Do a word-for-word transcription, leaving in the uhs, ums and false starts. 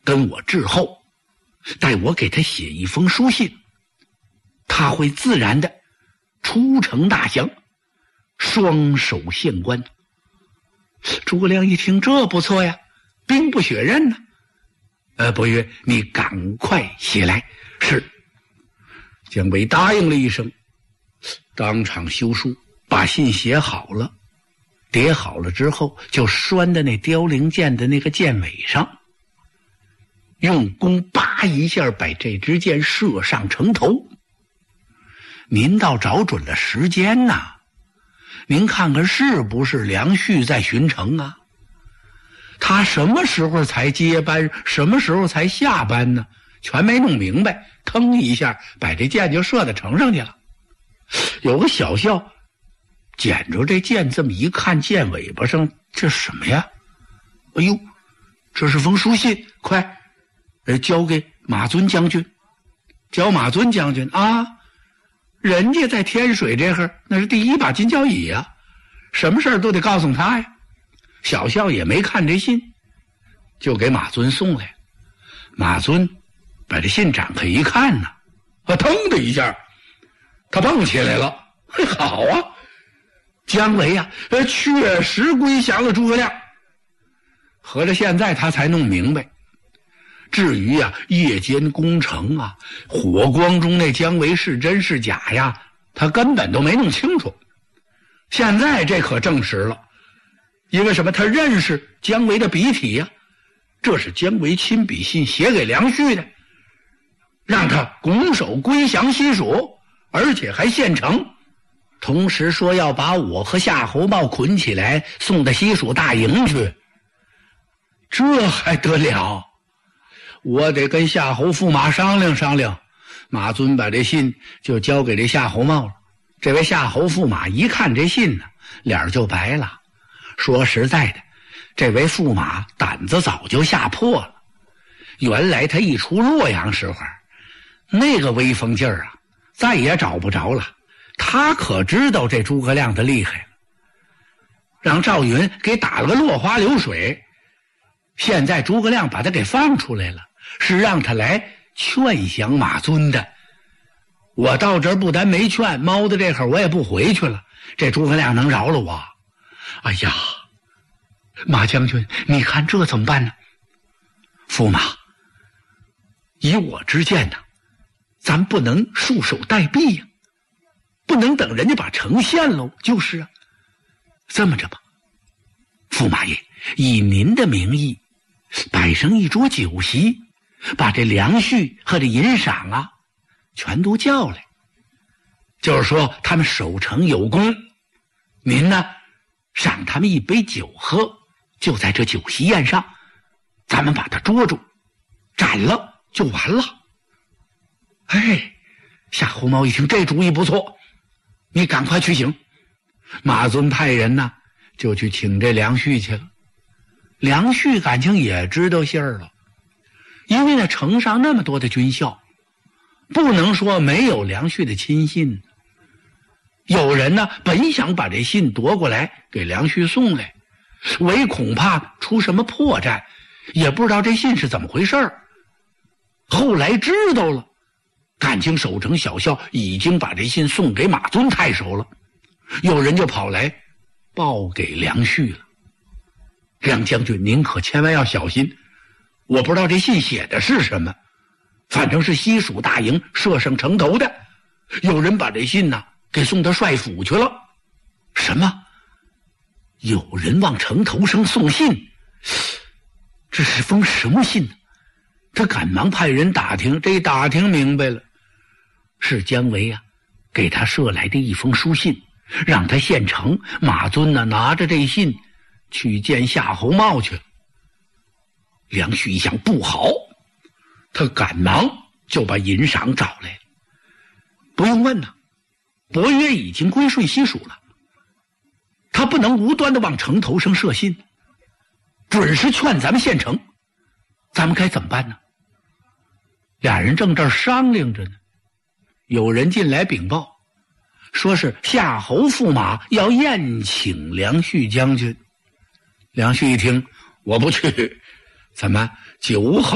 跟我致候，待我给他写一封书信，他会自然的出城大降，双手县官。诸葛亮一听，这不错呀，兵不血刃呢。呃，伯约，你赶快写来。是。姜维答应了一声，当场修书，把信写好了，叠好了之后，就拴在那凋零箭的那个箭尾上，用弓叭一下把这支箭射上城头。您倒找准了时间呐，您看看是不是梁旭在巡城啊？他什么时候才接班，什么时候才下班呢？全没弄明白，腾一下把这箭就射到城上去了。有个小校捡着这箭，这么一看，箭尾巴上这什么呀？哎呦，这是封书信，快呃交给马尊将军。交马尊将军啊，人家在天水这会儿那是第一把金交椅啊，什么事儿都得告诉他呀。小校也没看这信，就给马尊送来。马尊把这信展开一看呢，啊，腾的一下他蹦起来了。嘿，好啊，姜维啊，呃，确实归降了诸葛亮。合着现在他才弄明白，至于啊夜间攻城啊，火光中那姜维是真是假呀，他根本都没弄清楚。现在这可证实了，因为什么？他认识姜维的笔体呀，这是姜维亲笔信写给梁旭的，让他拱手归降西蜀，而且还献城，同时说要把我和夏侯茂捆起来送到西蜀大营去。这还得了？我得跟夏侯驸马商量商量。马尊把这信就交给这夏侯茂了。这位夏侯驸马一看这信呢，脸就白了。说实在的，这位驸马胆子早就吓破了。原来他一出洛阳时候，那个威风劲儿啊，再也找不着了。他可知道这诸葛亮的厉害了，让赵云给打了个落花流水。现在诸葛亮把他给放出来了，是让他来劝降马尊的。我到这儿不但没劝，猫的这会儿我也不回去了，这诸葛亮能饶了我？哎呀，马将军，你看这怎么办呢？驸马，以我之见呢，咱不能束手待毙呀，不能等人家把城陷喽。就是啊，这么着吧，驸马爷，以您的名义摆上一桌酒席，把这梁旭和这尹赏啊全都叫来，就是说他们守城有功，您呢赏他们一杯酒喝，就在这酒席宴上，咱们把他捉住，斩了就完了。哎，夏侯茂一听这主意不错，你赶快去请。马尊派人呢就去请这梁旭去了。梁旭感情也知道信儿了，因为那城上那么多的军校，不能说没有梁旭的亲信。有人呢本想把这信夺过来给梁旭送来，唯恐怕出什么破绽，也不知道这信是怎么回事儿。后来知道了，感情守城小校已经把这信送给马尊太守了，有人就跑来报给梁旭了。梁将军，您可千万要小心，我不知道这信写的是什么，反正是西蜀大营射上城头的，有人把这信呢给送到帅府去了。什么？有人往城头上送信？这是封什么信呢？他赶忙派人打听，这一打听明白了，是姜维啊给他射来的一封书信，让他献城。马尊呢拿着这信去见夏侯茂去了。梁旭一想不好，他赶忙就把尹赏找来了。不用问呐，伯约已经归顺西蜀了，他不能无端的往城头上射信，准是劝咱们献城，咱们该怎么办呢？俩人正这儿商量着呢，有人进来禀报，说是夏侯驸马要宴请梁旭将军。梁旭一听，我不去，怎么酒好